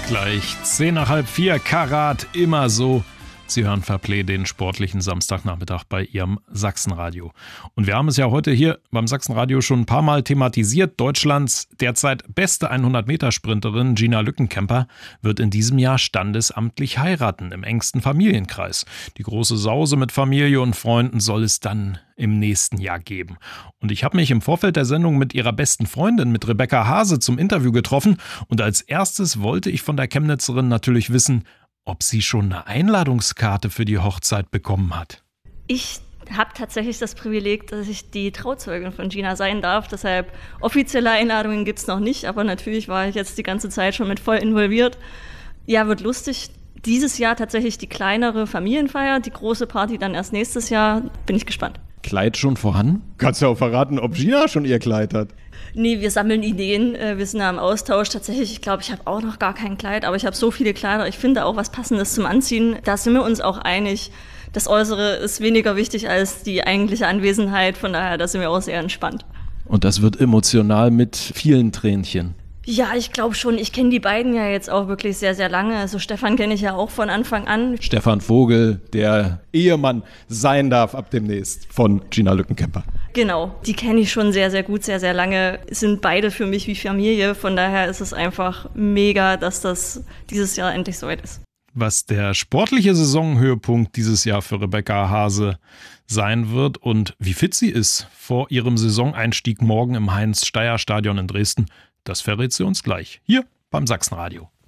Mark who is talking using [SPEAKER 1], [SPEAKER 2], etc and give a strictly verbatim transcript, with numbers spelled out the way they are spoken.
[SPEAKER 1] gleich zehn nach halb vier, Karat, immer so. Sie hören Fairplay, den sportlichen Samstagnachmittag bei Ihrem Sachsenradio. Und wir haben es ja heute hier beim Sachsenradio schon ein paar Mal thematisiert. Deutschlands derzeit beste hundert-Meter-Sprinterin Gina Lückenkämper wird in diesem Jahr standesamtlich heiraten im engsten Familienkreis. Die große Sause mit Familie und Freunden soll es dann im nächsten Jahr geben. Und ich habe mich im Vorfeld der Sendung mit ihrer besten Freundin, mit Rebecca Hase, zum Interview getroffen. Und als erstes wollte ich von der Chemnitzerin natürlich wissen, ob sie schon eine Einladungskarte für die Hochzeit bekommen hat.
[SPEAKER 2] Ich habe tatsächlich das Privileg, dass ich die Trauzeugin von Gina sein darf. Deshalb offizielle Einladungen gibt es noch nicht, aber natürlich war ich jetzt die ganze Zeit schon mit voll involviert. Ja, wird lustig. Dieses Jahr tatsächlich die kleinere Familienfeier, die große Party dann erst nächstes Jahr. Bin ich gespannt.
[SPEAKER 1] Kleid schon vorhanden?
[SPEAKER 3] Kannst du auch verraten, ob Gina schon ihr Kleid hat?
[SPEAKER 2] Nee, wir sammeln Ideen, wir sind da im Austausch. Tatsächlich, ich glaube, ich habe auch noch gar kein Kleid, aber ich habe so viele Kleider. Ich finde auch was Passendes zum Anziehen. Da sind wir uns auch einig. Das Äußere ist weniger wichtig als die eigentliche Anwesenheit. Von daher, da sind wir auch sehr entspannt.
[SPEAKER 1] Und das wird emotional mit vielen Tränchen.
[SPEAKER 2] Ja, ich glaube schon. Ich kenne die beiden ja jetzt auch wirklich sehr, sehr lange. Also Stefan kenne ich ja auch von Anfang an.
[SPEAKER 3] Stefan Vogel, der Ehemann sein darf ab demnächst von Gina Lückenkämper.
[SPEAKER 2] Genau, die kenne ich schon sehr, sehr gut, sehr, sehr lange. Sind beide für mich wie Familie. Von daher ist es einfach mega, dass das dieses Jahr endlich soweit ist.
[SPEAKER 1] Was der sportliche Saisonhöhepunkt dieses Jahr für Rebecca Hase sein wird und wie fit sie ist vor ihrem Saisoneinstieg morgen im Heinz-Steyr-Stadion in Dresden, das verrät sie uns gleich hier beim Sachsenradio.